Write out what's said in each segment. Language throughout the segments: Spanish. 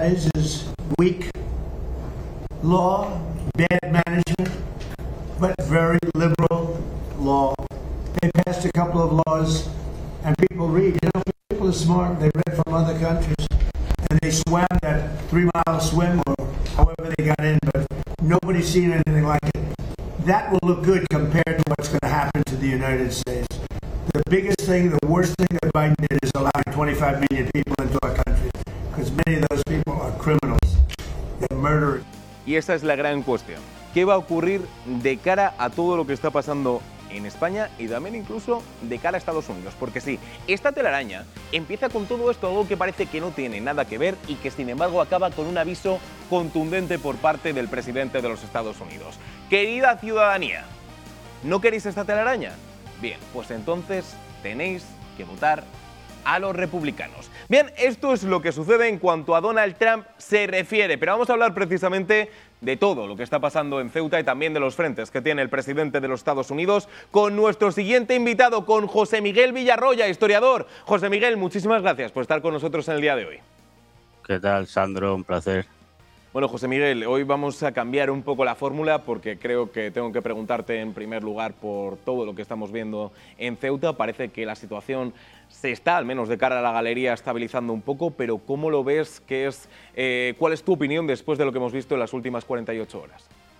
is weak law, bad management, but very liberal law. They passed a couple of laws, and people read. You know, people are smart. They read from other countries, and they swam that 3-mile swim or however they got in, but nobody's seen anything like it. That will look good compared to what's going to happen to the United States. The biggest thing, the worst thing that Biden did is allowing 25 million people into our country, because many of those people are criminals. They're murderers. Y esa es la gran cuestión. ¿Qué va a ocurrir de cara a todo lo que está pasando en España y también incluso de cara a Estados Unidos? Porque sí, esta telaraña empieza con todo esto, algo que parece que no tiene nada que ver y que sin embargo acaba con un aviso contundente por parte del presidente de los Estados Unidos. Querida ciudadanía, ¿no queréis esta telaraña? Bien, pues entonces tenéis que votar a los republicanos. Bien, esto es lo que sucede en cuanto a Donald Trump se refiere, pero vamos a hablar precisamente de todo lo que está pasando en Ceuta y también de los frentes que tiene el presidente de los Estados Unidos con nuestro siguiente invitado, con José Miguel Villarroya, historiador. José Miguel, muchísimas gracias por estar con nosotros en el día de hoy. ¿Qué tal, Sandro? Un placer. Bueno, José Miguel, hoy vamos a cambiar un poco la fórmula porque creo que tengo que preguntarte en primer lugar por todo lo que estamos viendo en Ceuta. Parece que la situación se está, al menos de cara a la galería, estabilizando un poco, pero ¿cómo lo ves? ¿Cuál es tu opinión después de lo que hemos visto en las últimas 48 horas?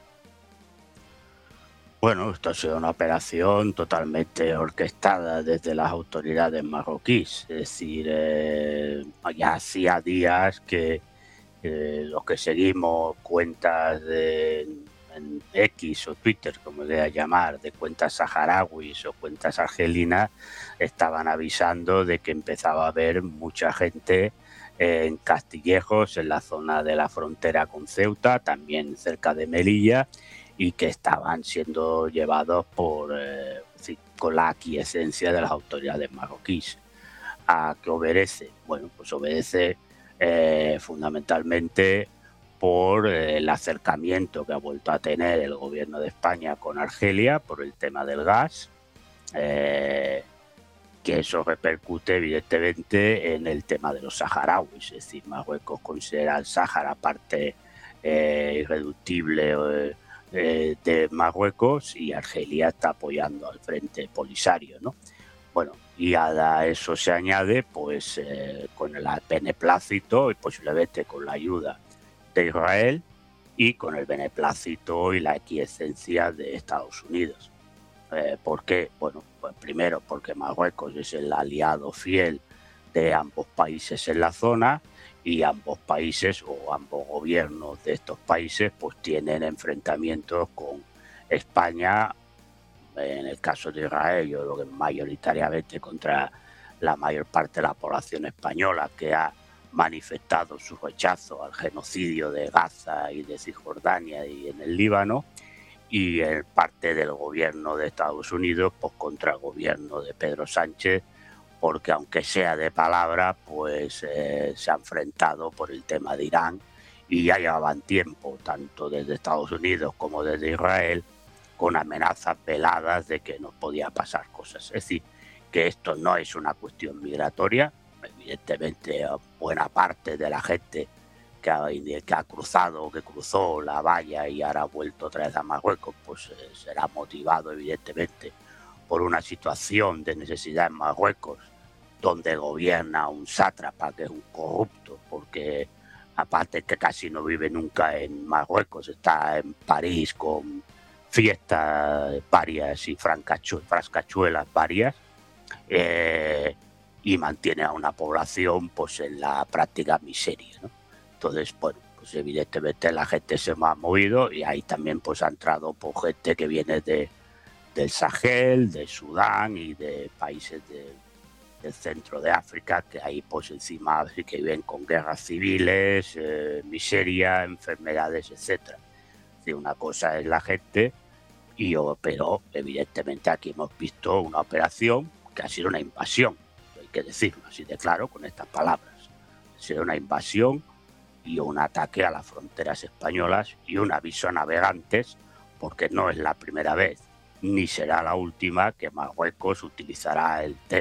Bueno, esto ha sido una operación totalmente orquestada desde las autoridades marroquíes. Es decir, ya hacía días que los que seguimos cuentas en X o Twitter, como le voy a llamar, de cuentas saharauis o cuentas argelinas, estaban avisando de que empezaba a haber mucha gente en castillejos en la zona de la frontera con Ceuta, también cerca de Melilla, y que estaban siendo llevados con la aquiescencia de las autoridades marroquíes. ¿A qué obedece? Bueno, pues obedece fundamentalmente por el acercamiento que ha vuelto a tener el gobierno de España con Argelia por el tema del gas, que eso repercute evidentemente en el tema de los saharauis. Es decir, Marruecos considera el Sáhara parte irreductible de Marruecos y Argelia está apoyando al Frente Polisario, ¿no? Bueno, y a eso se añade pues con el beneplácito y posiblemente con la ayuda de Israel y con el beneplácito y la aquiescencia de Estados Unidos. ¿Por qué? Bueno, pues primero porque Marruecos es el aliado fiel de ambos países en la zona y ambos países o ambos gobiernos de estos países pues tienen enfrentamientos con España. En el caso de Israel, yo creo que mayoritariamente contra la mayor parte de la población española que ha manifestado su rechazo al genocidio de Gaza y de Cisjordania y en el Líbano, y en parte del gobierno de Estados Unidos pues contra el gobierno de Pedro Sánchez, porque aunque sea de palabra, pues se ha enfrentado por el tema de Irán y ya llevaban tiempo, tanto desde Estados Unidos como desde Israel, con amenazas veladas de que nos podía pasar cosas. Es decir, que esto no es una cuestión migratoria. Evidentemente, buena parte de la gente que ha cruzado o que cruzó la valla y ahora ha vuelto otra vez a Marruecos, pues será motivado evidentemente por una situación de necesidad en Marruecos, donde gobierna un sátrapa que es un corrupto, porque aparte que casi no vive nunca en Marruecos, está en París con fiestas varias y frascachuelas varias, y mantiene a una población pues en la práctica miseria, ¿no? Entonces, bueno, pues evidentemente la gente se ha movido y ahí también pues ha entrado por gente que viene del Sahel, de Sudán y de países del centro de África, que ahí pues encima sí que viven con guerras civiles, miseria, enfermedades, etcétera. Una cosa es la gente, pero evidentemente aquí hemos visto una operación que ha sido una invasión, hay que decirlo así de claro con estas palabras. Ha sido una invasión y un ataque a las fronteras españolas y un aviso a navegantes, porque no es la primera vez ni será la última que Marruecos utilizará el tema